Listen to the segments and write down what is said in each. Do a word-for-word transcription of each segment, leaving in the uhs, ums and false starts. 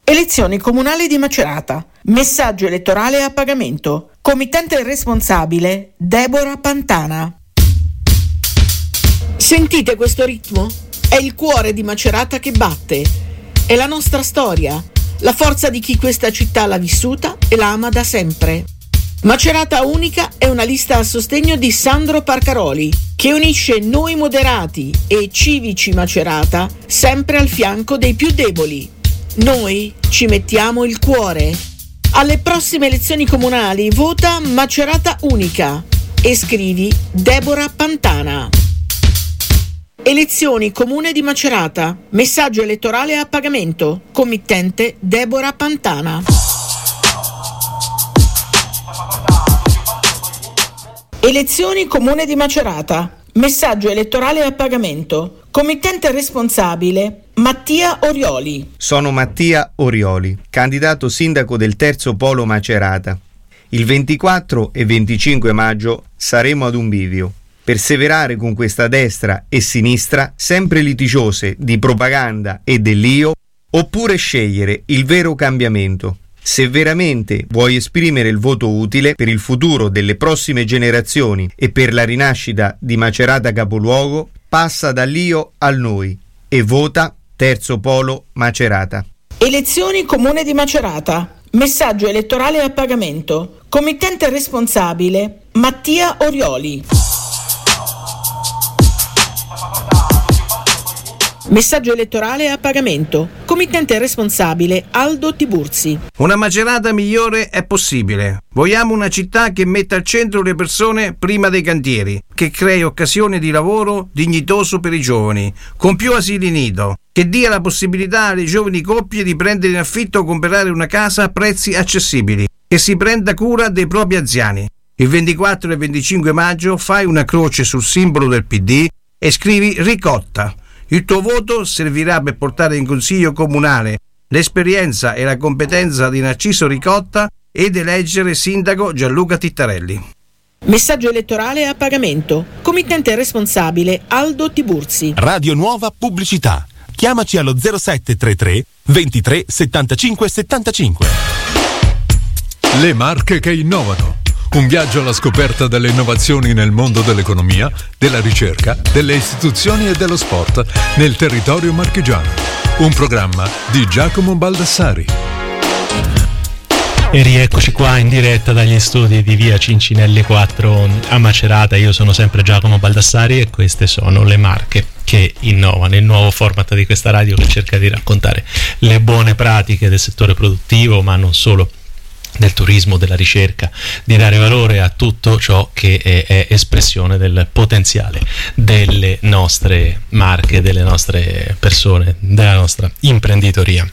Elezioni comunali di Macerata. Messaggio elettorale a pagamento. Committente responsabile Deborah Pantana. Sentite questo ritmo? È il cuore di Macerata che batte. È la nostra storia, la forza di chi questa città l'ha vissuta e la ama da sempre. Macerata Unica è una lista a sostegno di Sandro Parcaroli, che unisce noi moderati e civici Macerata sempre al fianco dei più deboli. Noi ci mettiamo il cuore. Alle prossime elezioni comunali vota Macerata Unica e scrivi Deborah Pantana. Elezioni Comune di Macerata. Messaggio elettorale a pagamento. Committente Deborah Pantana. Elezioni Comune di Macerata. Messaggio elettorale a pagamento. Committente responsabile Mattia Orioli. Sono Mattia Orioli, candidato sindaco del terzo polo Macerata. Il ventiquattro e venticinque maggio saremo ad un bivio. Perseverare con questa destra e sinistra sempre litigiose di propaganda e dell'io, oppure scegliere il vero cambiamento. Se veramente vuoi esprimere il voto utile per il futuro delle prossime generazioni e per la rinascita di Macerata capoluogo, passa dall'io al noi e vota Terzo Polo Macerata. Elezioni Comune di Macerata. Messaggio elettorale a pagamento. Committente responsabile Mattia Orioli. Messaggio elettorale a pagamento. Committente responsabile Aldo Tiburzi. Una Macerata migliore è possibile. Vogliamo una città che metta al centro le persone prima dei cantieri, che crei occasioni di lavoro dignitoso per i giovani, con più asili nido, che dia la possibilità alle giovani coppie di prendere in affitto o comprare una casa a prezzi accessibili, che si prenda cura dei propri anziani. Il ventiquattro e venticinque maggio fai una croce sul simbolo del P D e scrivi Ricotta. Il tuo voto servirà per portare in consiglio comunale l'esperienza e la competenza di Narciso Ricotta ed eleggere sindaco Gianluca Tittarelli. Messaggio elettorale a pagamento. Committente responsabile Aldo Tiburzi. Radio Nuova Pubblicità. Chiamaci allo zero sette tre tre ventitré settantacinque settantacinque. Le marche che innovano. Un viaggio alla scoperta delle innovazioni nel mondo dell'economia, della ricerca, delle istituzioni e dello sport nel territorio marchigiano. Un programma di Giacomo Baldassari. E rieccoci qua in diretta dagli studi di via Cincinelli quattro a Macerata. Io sono sempre Giacomo Baldassari e queste sono le marche che innovano, il nuovo format di questa radio che cerca di raccontare le buone pratiche del settore produttivo, ma non solo, del turismo, della ricerca, di dare valore a tutto ciò che è, è espressione del potenziale delle nostre marche, delle nostre persone, della nostra imprenditoria.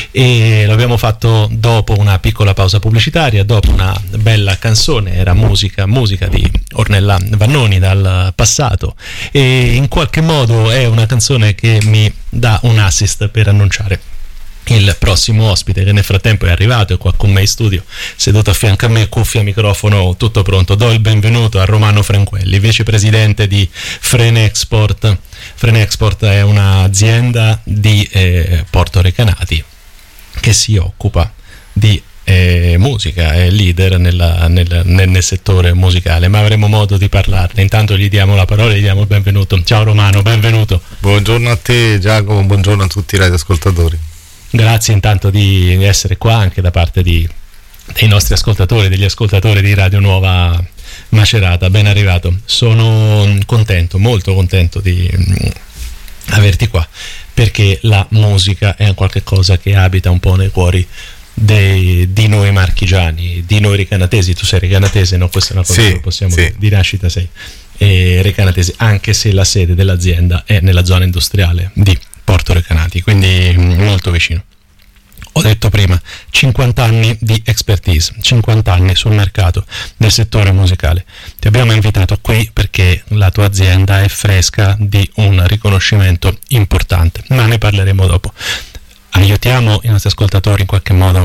E lo abbiamo fatto dopo una piccola pausa pubblicitaria, dopo una bella canzone, era musica, musica di Ornella Vannoni dal passato, e in qualche modo è una canzone che mi dà un assist per annunciare il prossimo ospite, che nel frattempo è arrivato, è qua con me in studio, seduto a fianco a me, cuffia, microfono, tutto pronto. Do il benvenuto a Romano Franquelli, vicepresidente di Frenexport. Frenexport è un'azienda di eh, Porto Recanati che si occupa di eh, musica, è leader nella, nel, nel, nel settore musicale, ma avremo modo di parlarne. Intanto gli diamo la parola, gli diamo il benvenuto. Ciao Romano, benvenuto. Buongiorno a te Giacomo, buongiorno a tutti i radioascoltatori. Grazie intanto di essere qua anche da parte di, dei nostri ascoltatori, degli ascoltatori di Radio Nuova Macerata. Ben arrivato. Sono contento, molto contento di mh, averti qua, perché la musica è qualche cosa che abita un po' nei cuori dei, di noi marchigiani, di noi recanatesi. Tu sei recanatese, no? Questa è una cosa sì, che possiamo sì. dire. Di nascita sei e recanatese, anche se la sede dell'azienda è nella zona industriale di Porto Recanati, quindi molto vicino. Ho detto prima, cinquanta anni di expertise, cinquanta anni sul mercato del settore musicale. Ti abbiamo invitato qui perché la tua azienda è fresca di un riconoscimento importante, ma ne parleremo dopo. Aiutiamo i nostri ascoltatori in qualche modo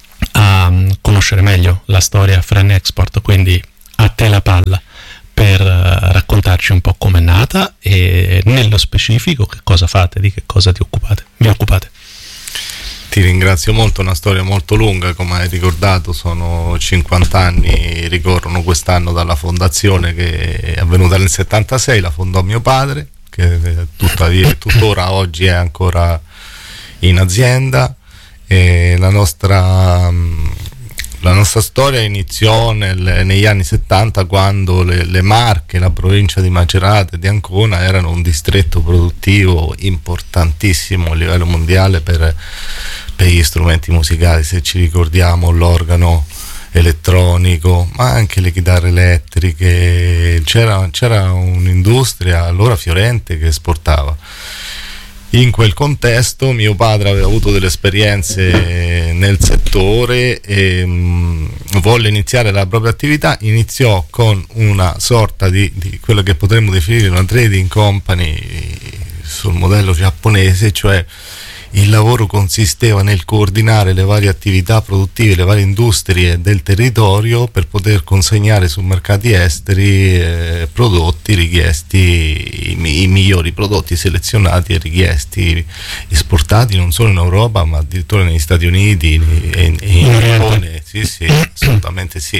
a conoscere meglio la storia Frenexport, quindi a te la palla per raccontarci un po' com'è nata e nello specifico che cosa fate, di che cosa ti occupate, vi occupate. Ti ringrazio molto, una storia molto lunga, come hai ricordato, sono cinquanta anni, ricorrono quest'anno dalla fondazione che è avvenuta nel settantasei, la fondò mio padre, che tuttavia tuttora oggi è ancora in azienda, e la nostra, la nostra storia iniziò nel, negli anni settanta, quando le, le Marche, la provincia di Macerata e di Ancona erano un distretto produttivo importantissimo a livello mondiale per, per gli strumenti musicali. Se ci ricordiamo l'organo elettronico, ma anche le chitarre elettriche, c'era, c'era un'industria allora fiorente che esportava. In quel contesto mio padre aveva avuto delle esperienze nel settore e mh, volle iniziare la propria attività. Iniziò con una sorta di, di quello che potremmo definire una trading company sul modello giapponese, cioè il lavoro consisteva nel coordinare le varie attività produttive, le varie industrie del territorio per poter consegnare su mercati esteri eh, prodotti richiesti, i, i migliori prodotti selezionati e richiesti, esportati non solo in Europa ma addirittura negli Stati Uniti e in Giappone. Sì, sì, assolutamente sì.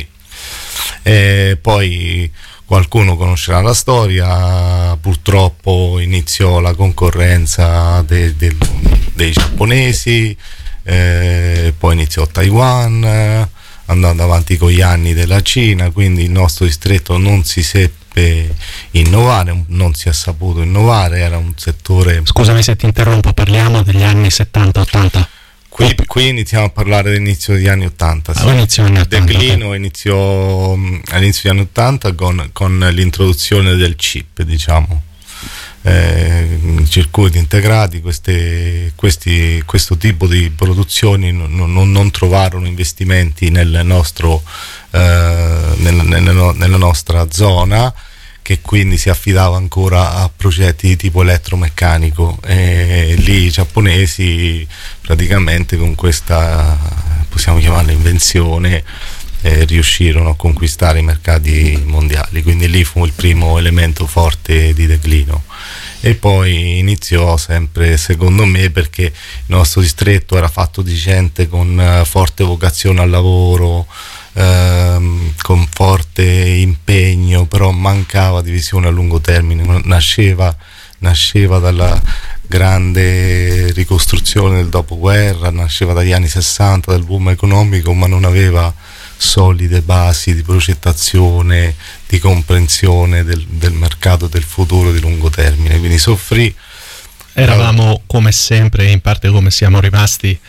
E poi qualcuno conoscerà la storia, purtroppo iniziò la concorrenza de, de, dei giapponesi, eh, poi iniziò Taiwan, andando avanti con gli anni della Cina, quindi il nostro distretto non si seppe innovare, non si è saputo innovare, era un settore... Scusami se ti interrompo, parliamo degli anni settanta ottanta. Qui, qui iniziamo a parlare dell'inizio degli anni ottanta. Sì. Ah, inizio anni ottanta. Il declino iniziò mh, all'inizio degli anni ottanta con, con l'introduzione del chip, diciamo, eh, circuiti integrati. Queste, questi, questo tipo di produzioni non, non, non trovarono investimenti nel nostro, eh, nel, nel, nella nostra zona, che quindi si affidava ancora a progetti di tipo elettromeccanico, e lì i giapponesi praticamente con questa, possiamo chiamarla invenzione, eh, riuscirono a conquistare i mercati mondiali, quindi lì fu il primo elemento forte di declino. E poi iniziò sempre, secondo me, perché il nostro distretto era fatto di gente con uh, forte vocazione al lavoro, Ehm, con forte impegno, però mancava di visione a lungo termine. Nasceva, nasceva dalla grande ricostruzione del dopoguerra, nasceva dagli anni sessanta, dal boom economico, ma non aveva solide basi di progettazione, di comprensione del, del mercato del futuro di lungo termine, quindi soffrì. Eravamo, come sempre, in parte come siamo rimasti,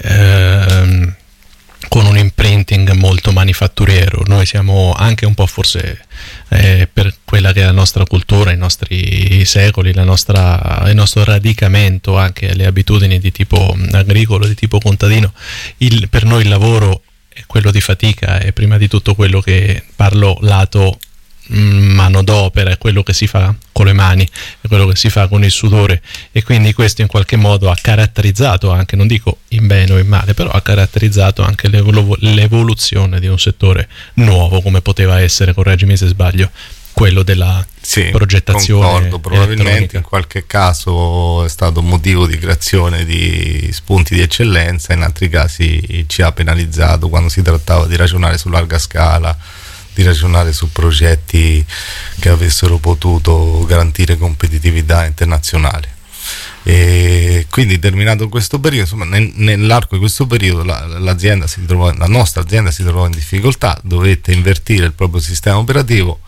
ehm, con un imprinting molto manifatturiero. Noi siamo anche un po', forse eh, per quella che è la nostra cultura, i nostri secoli, la nostra, il nostro radicamento, anche le abitudini di tipo agricolo, di tipo contadino, il, per noi il lavoro è quello di fatica, è prima di tutto quello che, parlo lato manodopera, è quello che si fa con le mani, è quello che si fa con il sudore, e quindi questo in qualche modo ha caratterizzato anche, non dico in bene o in male, però ha caratterizzato anche l'evol- l'evoluzione di un settore nuovo, come poteva essere, correggimi se sbaglio, quello della sì, progettazione. Concordo, probabilmente in qualche caso è stato motivo di creazione di spunti di eccellenza, in altri casi ci ha penalizzato quando si trattava di ragionare su larga scala, di ragionare su progetti che avessero potuto garantire competitività internazionale. E quindi, terminato questo periodo, insomma, nel, nell'arco di questo periodo la, l'azienda si trovò, la nostra azienda si trovò in difficoltà, dovette invertire il proprio sistema operativo,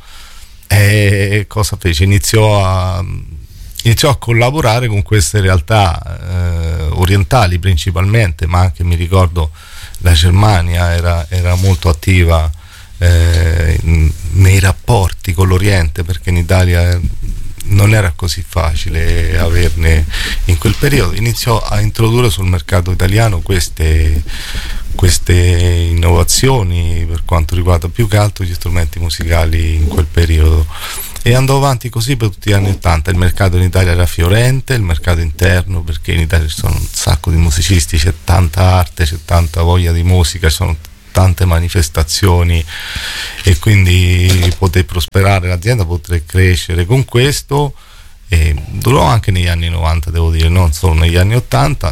e cosa fece? Iniziò a, iniziò a collaborare con queste realtà eh, orientali principalmente, ma anche, mi ricordo, la Germania era, era molto attiva Eh, nei rapporti con l'Oriente, perché in Italia non era così facile averne. In quel periodo iniziò a introdurre sul mercato italiano queste, queste innovazioni per quanto riguarda più che altro gli strumenti musicali in quel periodo, e andò avanti così per tutti gli anni ottanta. Il mercato in Italia era fiorente, il mercato interno, perché in Italia ci sono un sacco di musicisti, c'è tanta arte, c'è tanta voglia di musica, ci sono tante manifestazioni, e quindi poté prosperare l'azienda, poté crescere con questo, e durò anche negli anni novanta, devo dire, non solo negli anni ottanta.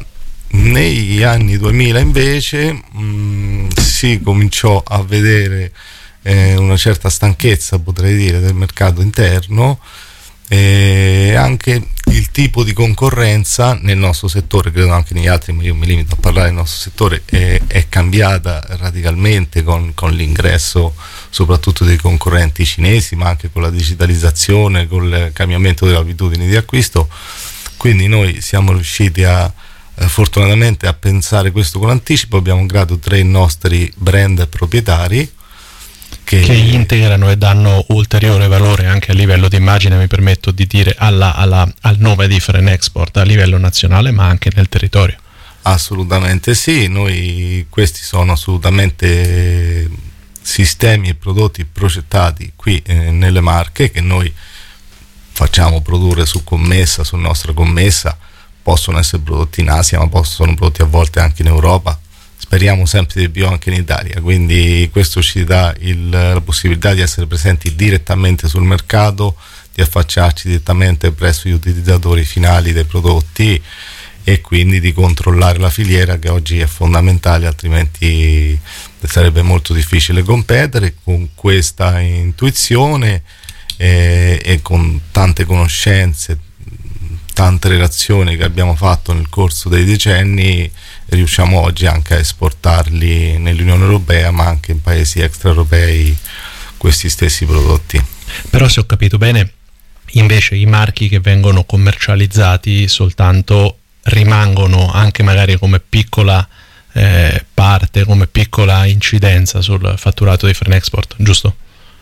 Negli anni duemila invece mh, si cominciò a vedere eh, una certa stanchezza, potrei dire, del mercato interno, e anche il tipo di concorrenza nel nostro settore, credo anche negli altri, ma io mi limito a parlare del nostro settore, è, è cambiata radicalmente con, con l'ingresso soprattutto dei concorrenti cinesi, ma anche con la digitalizzazione, con il cambiamento delle abitudini di acquisto. Quindi noi siamo riusciti a eh, fortunatamente a pensare questo con anticipo. Abbiamo creato tre nostri brand proprietari che, che integrano e danno ulteriore valore anche a livello di immagine, mi permetto di dire, alla, alla, al nome di Frenexport a livello nazionale ma anche nel territorio. Assolutamente sì, noi questi sono assolutamente sistemi e prodotti progettati qui eh, nelle Marche, che noi facciamo produrre su commessa, su nostra commessa. Possono essere prodotti in Asia, ma possono prodotti a volte anche in Europa, speriamo sempre di più anche in Italia, quindi questo ci dà il, la possibilità di essere presenti direttamente sul mercato, di affacciarci direttamente presso gli utilizzatori finali dei prodotti e quindi di controllare la filiera, che oggi è fondamentale, altrimenti sarebbe molto difficile competere. Con questa intuizione eh, e con tante conoscenze, tante relazioni che abbiamo fatto nel corso dei decenni, riusciamo oggi anche a esportarli nell'Unione Europea, ma anche in paesi extraeuropei, questi stessi prodotti. Però, se ho capito bene, invece i marchi che vengono commercializzati soltanto rimangono anche magari come piccola eh, parte, come piccola incidenza sul fatturato di Frenexport, giusto?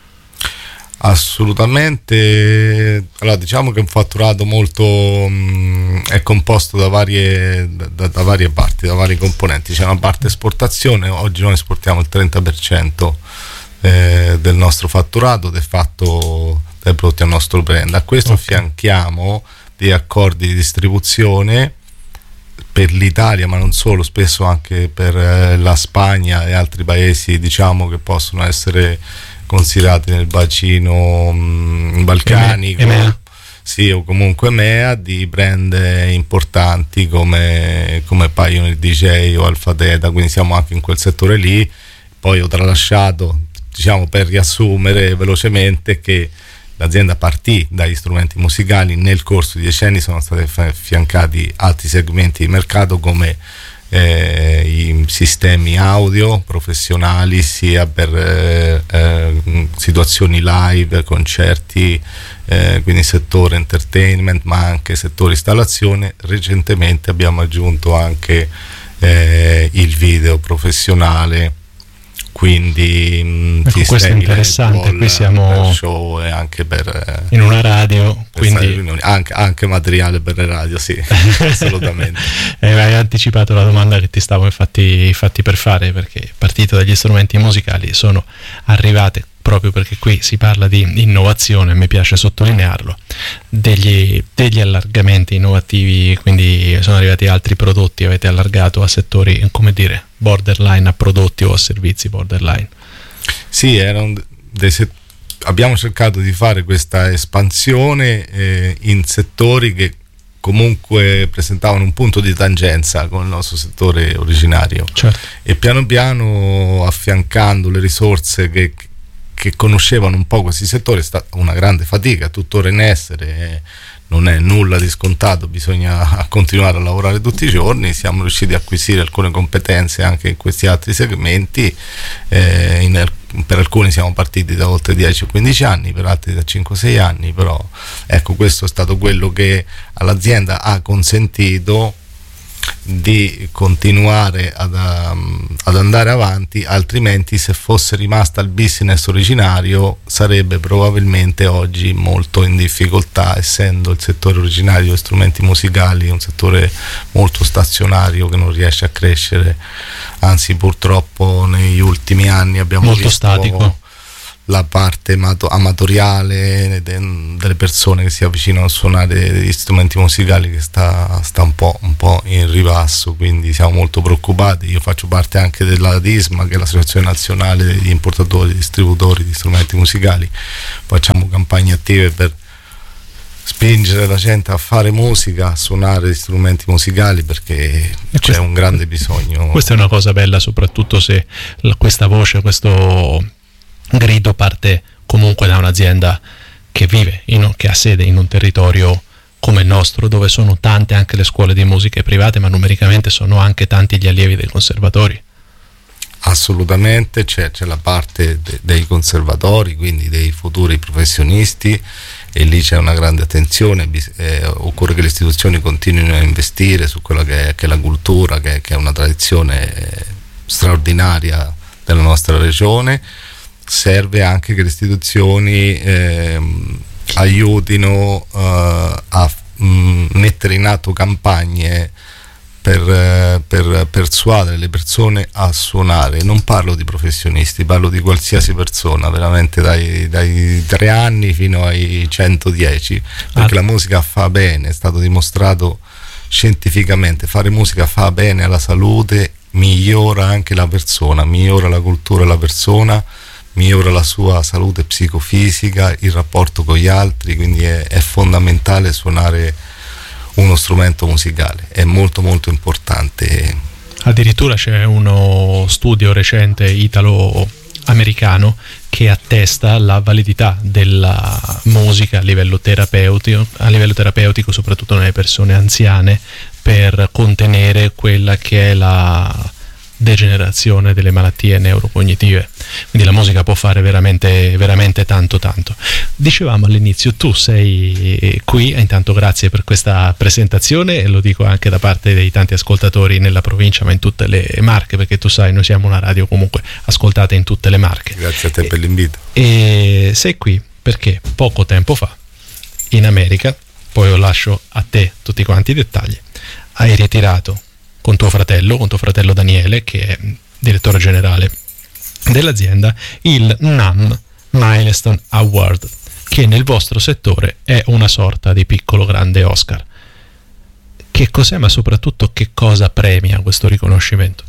Assolutamente. Allora, diciamo che è un fatturato molto mh, è composto da varie da, da varie parti, da vari componenti. C'è una parte esportazione. Oggi noi esportiamo il trenta per cento eh, del nostro fatturato ed è fatto dai prodotti al nostro brand. A questo okay. affianchiamo dei accordi di distribuzione per l'Italia, ma non solo, spesso anche per eh, la Spagna e altri paesi, diciamo, che possono essere considerati nel bacino mh, balcanico, EMEA. Sì, o comunque EMEA, di brand importanti come, come Pioneer D J o Alpha Theta, quindi siamo anche in quel settore lì. Poi ho tralasciato, diciamo, per riassumere velocemente, che l'azienda partì dagli strumenti musicali, nel corso di decenni sono stati affiancati altri segmenti di mercato come Eh, i sistemi audio professionali, sia per eh, eh, situazioni live, concerti, eh, quindi settore entertainment, ma anche settore installazione. Recentemente abbiamo aggiunto anche eh, il video professionale, quindi mh, ecco, questo è interessante. Qui siamo per show e anche per eh, in una radio, quindi anche, anche materiale per le radio, sì. Assolutamente. Eh, hai anticipato la domanda che ti stavo infatti, infatti per fare, perché partito dagli strumenti musicali sono arrivate, proprio perché qui si parla di innovazione, mi piace sottolinearlo, degli, degli allargamenti innovativi, quindi sono arrivati altri prodotti, avete allargato a settori, come dire, borderline, a prodotti o a servizi borderline. Sì, erano dei set- abbiamo cercato di fare questa espansione eh, in settori che comunque presentavano un punto di tangenza con il nostro settore originario. Certo. E piano piano, affiancando le risorse che che conoscevano un po' questi settori, è stata una grande fatica, tuttora in essere, non è nulla di scontato, bisogna continuare a lavorare tutti i giorni. Siamo riusciti a acquisire alcune competenze anche in questi altri segmenti, eh, in, per alcuni siamo partiti da oltre dieci o quindici anni, per altri da cinque o sei anni, però ecco, questo è stato quello che all'azienda ha consentito di continuare ad, um, ad andare avanti. Altrimenti, se fosse rimasta il business originario, sarebbe probabilmente oggi molto in difficoltà, essendo il settore originario degli strumenti musicali un settore molto stazionario che non riesce a crescere, anzi purtroppo negli ultimi anni abbiamo molto visto statico. La parte amato- amatoriale de- delle persone che si avvicinano a suonare degli strumenti musicali, che sta, sta un po', un po' in ribasso, quindi siamo molto preoccupati. Io faccio parte anche della D I S M A, che è l'Associazione Nazionale degli Importatori e Distributori di Strumenti Musicali. Facciamo campagne attive per spingere la gente a fare musica, a suonare strumenti musicali, perché c'è questo, un grande bisogno. Questa è una cosa bella, soprattutto se la, questa voce, questo grido parte comunque da un'azienda che vive, in, che ha sede in un territorio come il nostro, dove sono tante anche le scuole di musica private, ma numericamente sono anche tanti gli allievi dei conservatori. Assolutamente, c'è, c'è la parte de, dei conservatori, quindi dei futuri professionisti, e lì c'è una grande attenzione. Eh, occorre che le istituzioni continuino a investire su quella che è, che è la cultura, che è, che è una tradizione straordinaria della nostra regione. Serve anche che le istituzioni eh, aiutino eh, a mh, mettere in atto campagne per, per persuadere le persone a suonare. Non parlo di professionisti, parlo di qualsiasi persona, veramente dai, dai tre anni fino ai centodieci, perché ah. la musica fa bene, è stato dimostrato scientificamente. Fare musica fa bene alla salute, migliora anche la persona, migliora la cultura della persona, migliora la sua salute psicofisica, il rapporto con gli altri, quindi è, è fondamentale suonare uno strumento musicale, è molto molto importante. Addirittura c'è uno studio recente italo-americano che attesta la validità della musica a livello terapeutico, a livello terapeutico soprattutto nelle persone anziane, per contenere quella che è la degenerazione delle malattie neurocognitive. Quindi la musica può fare veramente veramente tanto tanto. Dicevamo all'inizio, tu sei qui, e intanto grazie per questa presentazione, e lo dico anche da parte dei tanti ascoltatori nella provincia, ma in tutte le Marche, perché tu sai, noi siamo una radio comunque ascoltata in tutte le Marche. Grazie a te per l'invito. E sei qui perché poco tempo fa in America, poi io lascio a te tutti quanti i dettagli, hai ritirato con tuo fratello, con tuo fratello Daniele, che è direttore generale dell'azienda, il NAMM Milestone Award, che nel vostro settore è una sorta di piccolo grande Oscar. Che cos'è, ma soprattutto che cosa premia questo riconoscimento?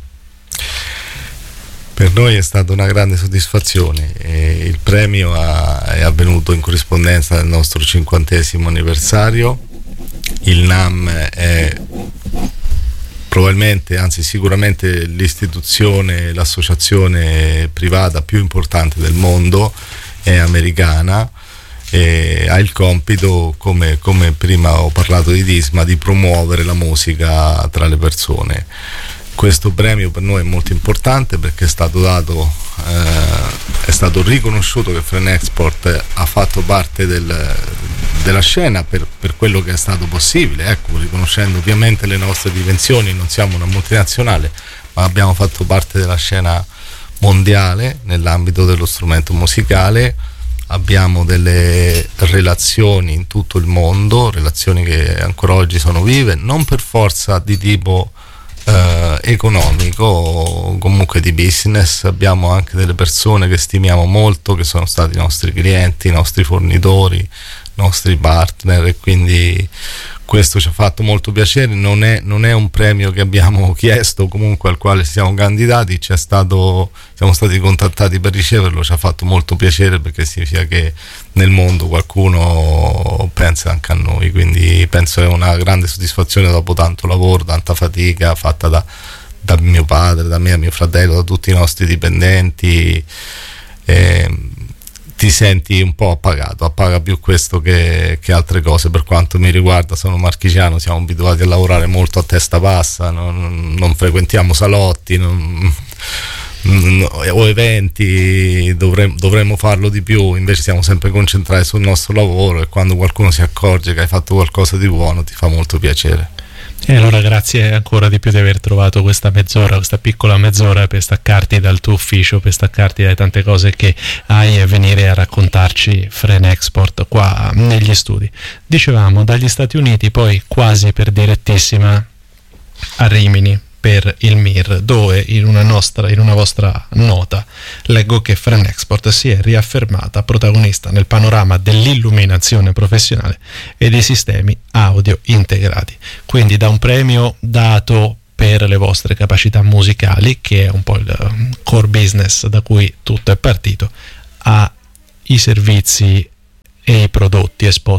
Per noi è stata una grande soddisfazione. E il premio ha, è avvenuto in corrispondenza del nostro cinquantesimo anniversario. Il NAMM è probabilmente, anzi sicuramente, l'istituzione, l'associazione privata più importante del mondo, è americana, e ha il compito, come, come prima ho parlato di Disma, di promuovere la musica tra le persone. Questo premio per noi è molto importante perché è stato dato, eh, è stato riconosciuto che Frenexport ha fatto parte del, della scena per, per quello che è stato possibile, ecco, riconoscendo ovviamente le nostre dimensioni. Non siamo una multinazionale, ma abbiamo fatto parte della scena mondiale nell'ambito dello strumento musicale. Abbiamo delle relazioni in tutto il mondo, relazioni che ancora oggi sono vive, non per forza di tipo eh, economico o comunque di business. Abbiamo anche delle persone che stimiamo molto, che sono stati i nostri clienti, i nostri fornitori, i nostri partner, e quindi questo ci ha fatto molto piacere. Non è, non è un premio che abbiamo chiesto, comunque al quale siamo candidati, c'è stato, siamo stati contattati per riceverlo, ci ha fatto molto piacere perché significa che nel mondo qualcuno pensa anche a noi, quindi penso che è una grande soddisfazione dopo tanto lavoro, tanta fatica fatta da, da mio padre, da me, da mio fratello, da tutti i nostri dipendenti. E, ti senti un po' appagato, appaga più questo che, che altre cose. Per quanto mi riguarda, sono marchigiano, siamo abituati a lavorare molto a testa bassa, non, non frequentiamo salotti non, non, o eventi, dovremmo, dovremmo farlo di più, invece siamo sempre concentrati sul nostro lavoro, e quando qualcuno si accorge che hai fatto qualcosa di buono ti fa molto piacere. E allora grazie ancora di più di aver trovato questa mezz'ora, questa piccola mezz'ora per staccarti dal tuo ufficio, per staccarti dalle tante cose che hai, e venire a raccontarci Frenexport qua negli studi. Dicevamo, dagli Stati Uniti poi quasi per direttissima a Rimini per il M I R, dove in una, nostra, in una vostra nota leggo che Frenexport si è riaffermata protagonista nel panorama dell'illuminazione professionale e dei sistemi audio integrati. Quindi da un premio dato per le vostre capacità musicali, che è un po' il core business da cui tutto è partito, ai servizi e i prodotti esposti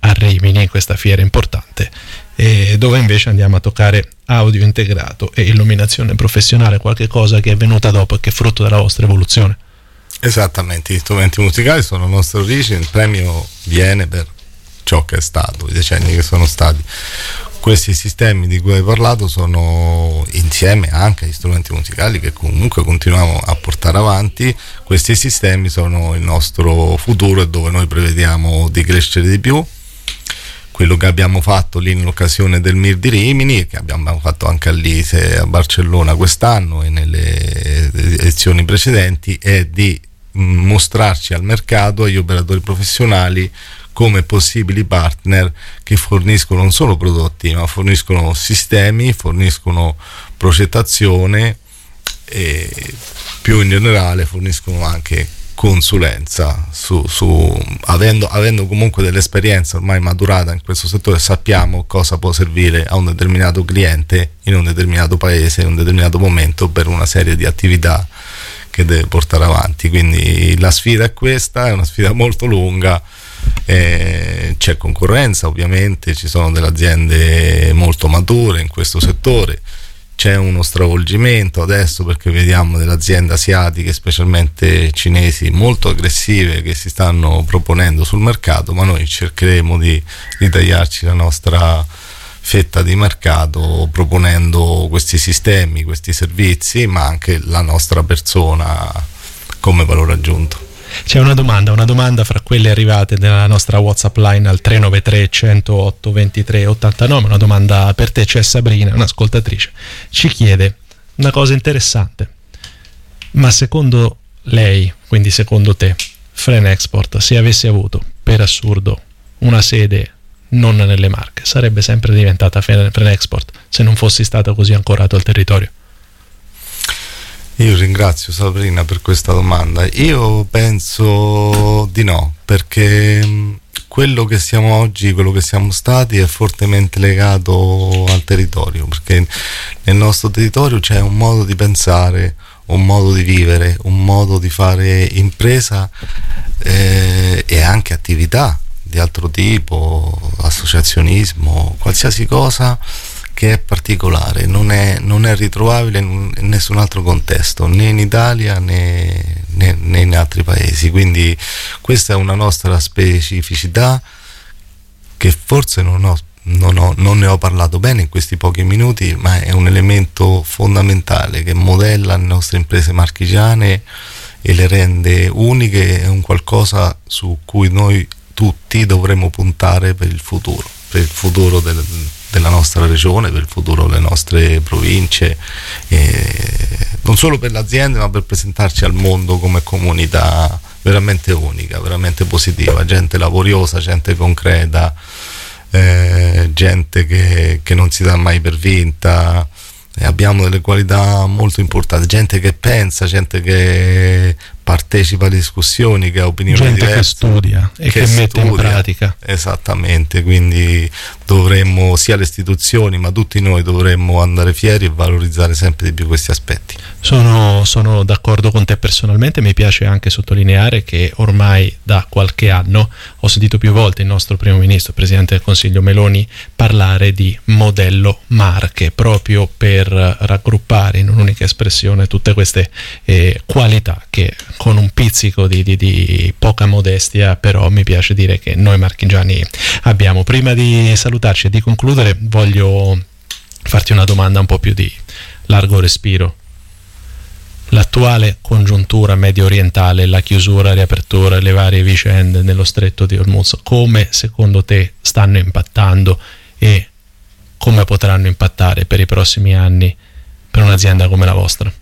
a Rimini, in questa fiera importante, e dove invece andiamo a toccare audio integrato e illuminazione professionale, qualche cosa che è venuta dopo e che è frutto della vostra evoluzione. Esattamente, gli strumenti musicali sono la nostra origine, il premio viene per ciò che è stato, i decenni che sono stati. Questi sistemi di cui hai parlato sono, insieme anche agli strumenti musicali che comunque continuiamo a portare avanti, questi sistemi sono il nostro futuro e dove noi prevediamo di crescere di più. Quello che abbiamo fatto lì in occasione del M I R di Rimini, che abbiamo fatto anche all'Ise a Barcellona quest'anno e nelle edizioni precedenti, è di mostrarci al mercato, agli operatori professionali, come possibili partner che forniscono non solo prodotti, ma forniscono sistemi, forniscono progettazione e più in generale forniscono anche consulenza su, su avendo, avendo comunque dell'esperienza ormai maturata in questo settore, sappiamo cosa può servire a un determinato cliente in un determinato paese in un determinato momento per una serie di attività che deve portare avanti. Quindi la sfida è questa, è una sfida molto lunga, eh, c'è concorrenza ovviamente, ci sono delle aziende molto mature in questo settore, c'è uno stravolgimento adesso perché vediamo delle aziende asiatiche, specialmente cinesi, molto aggressive che si stanno proponendo sul mercato, ma noi cercheremo di ritagliarci la nostra fetta di mercato proponendo questi sistemi, questi servizi, ma anche la nostra persona come valore aggiunto. C'è una domanda, una domanda fra quelle arrivate nella nostra WhatsApp line al tre nove tre, centootto, ventitré, ottantanove, una domanda per te. C'è Sabrina, un'ascoltatrice, ci chiede una cosa interessante: ma secondo lei, quindi secondo te, Frenexport, se avesse avuto per assurdo una sede non nelle Marche, sarebbe sempre diventata Frenexport se non fossi stato così ancorato al territorio? Io ringrazio Sabrina per questa domanda. Io penso di no, perché quello che siamo oggi, quello che siamo stati è fortemente legato al territorio, perché nel nostro territorio c'è un modo di pensare, un modo di vivere, un modo di fare impresa eh, e anche attività di altro tipo, associazionismo, qualsiasi cosa che è particolare, non è, non è ritrovabile in nessun altro contesto, né in Italia né, né, né in altri paesi. Quindi questa è una nostra specificità che forse non, ho, non, ho, non ne ho parlato bene in questi pochi minuti, ma è un elemento fondamentale che modella le nostre imprese marchigiane e le rende uniche, è un qualcosa su cui noi tutti dovremmo puntare per il futuro, per il futuro del, della nostra regione, per il futuro delle nostre province, eh, non solo per l'azienda ma per presentarci al mondo come comunità veramente unica, veramente positiva, gente laboriosa, gente concreta, eh, gente che, che non si dà mai per vinta. E abbiamo delle qualità molto importanti, gente che pensa, gente che partecipa alle discussioni, che ha opinioni gente diverse, che studia e che, che mette studia, in pratica. Esattamente, quindi dovremmo, sia le istituzioni ma tutti noi dovremmo andare fieri e valorizzare sempre di più questi aspetti. Sono, sono d'accordo con te personalmente. Mi piace anche sottolineare che ormai da qualche anno ho sentito più volte il nostro primo ministro, presidente del Consiglio Meloni, parlare di modello Marche, proprio per raggruppare in un'unica espressione tutte queste eh, qualità che con un pizzico di, di, di poca modestia però mi piace dire che noi marchigiani abbiamo. Prima di salutarci e di concludere voglio farti una domanda un po' più di largo respiro. L'attuale congiuntura medio orientale, la chiusura, la riapertura, le varie vicende nello stretto di Hormuz, come secondo te stanno impattando e come potranno impattare per i prossimi anni per un'azienda come la vostra?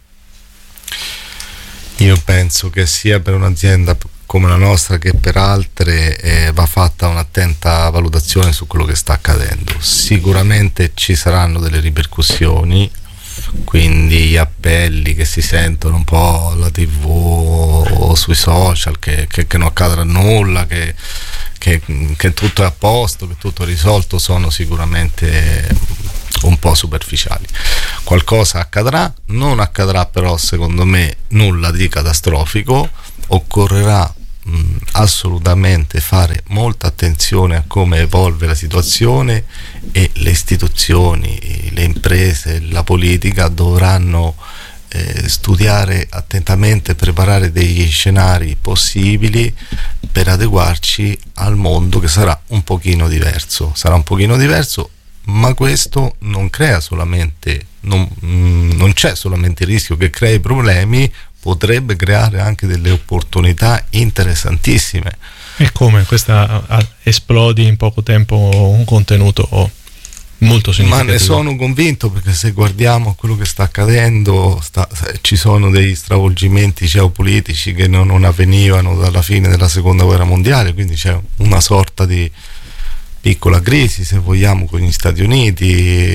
Io penso che sia per un'azienda come la nostra che per altre eh, va fatta un'attenta valutazione su quello che sta accadendo. Sicuramente ci saranno delle ripercussioni, quindi gli appelli che si sentono un po' alla tivù o sui social che, che, che non accadrà nulla, che, che, che tutto è a posto, che tutto è risolto, sono sicuramente un po' superficiali. Qualcosa accadrà, non accadrà però secondo me nulla di catastrofico, occorrerà mh, assolutamente fare molta attenzione a come evolve la situazione, e le istituzioni, le imprese, la politica dovranno eh, studiare attentamente, preparare degli scenari possibili per adeguarci al mondo che sarà un pochino diverso, sarà un pochino diverso, ma questo non crea solamente, non, mh, non c'è solamente il rischio che crei problemi, potrebbe creare anche delle opportunità interessantissime. E come questa a, esplodi in poco tempo un contenuto molto significativo? Ma ne sono convinto, perché se guardiamo quello che sta accadendo, sta, ci sono dei stravolgimenti geopolitici che non, non avvenivano dalla fine della seconda guerra mondiale, quindi c'è una sorta di piccola crisi, se vogliamo, con gli Stati Uniti,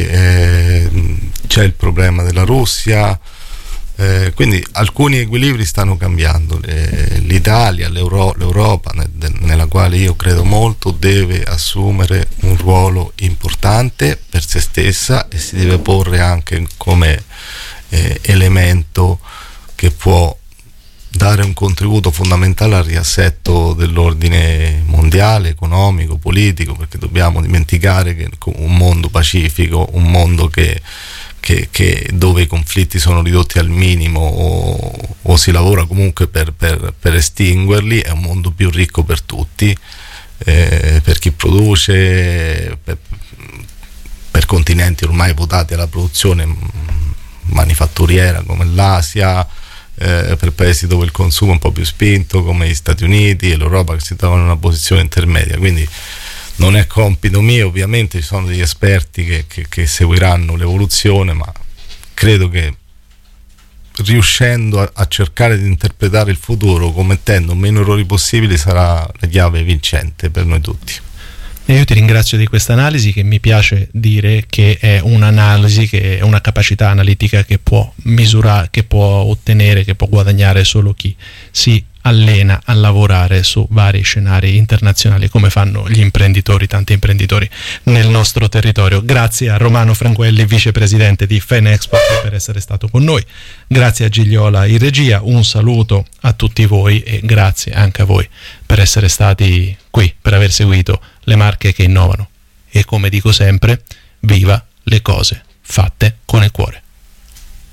eh, c'è il problema della Russia, eh, quindi alcuni equilibri stanno cambiando. Eh, l'Italia, l'Euro, l'Europa, ne, de, nella quale io credo molto, deve assumere un ruolo importante per se stessa e si deve porre anche come eh, elemento che può dare un contributo fondamentale al riassetto dell'ordine mondiale, economico, politico, perché dobbiamo dimenticare che un mondo pacifico, un mondo che, che, che dove i conflitti sono ridotti al minimo o, o si lavora comunque per, per, per estinguerli, è un mondo più ricco per tutti, eh, per chi produce, per, per continenti ormai votati alla produzione manifatturiera come l'Asia, Eh, per paesi dove il consumo è un po' più spinto come gli Stati Uniti e l'Europa, che si trovano in una posizione intermedia. Quindi non è compito mio, ovviamente ci sono degli esperti che, che, che seguiranno l'evoluzione, ma credo che riuscendo a, a cercare di interpretare il futuro commettendo meno errori possibili sarà la chiave vincente per noi tutti. E io ti ringrazio di questa analisi, che mi piace dire che è un'analisi, che è una capacità analitica che può misurare, che può ottenere, che può guadagnare solo chi si allena a lavorare su vari scenari internazionali, come fanno gli imprenditori, tanti imprenditori nel nostro territorio. Grazie a Romano Franquelli, vicepresidente di Fenexport, per essere stato con noi. Grazie a Gigliola in regia, un saluto a tutti voi e grazie anche a voi per essere stati qui, per aver seguito le marche che innovano. E come dico sempre, viva le cose fatte con il cuore.